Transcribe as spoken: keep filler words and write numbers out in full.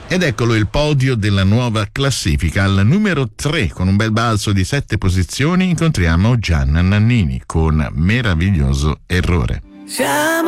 Ed eccolo il podio della nuova classifica. Al numero tre, con un bel balzo di sette posizioni, incontriamo Gianna Nannini con Meraviglioso errore. Siamo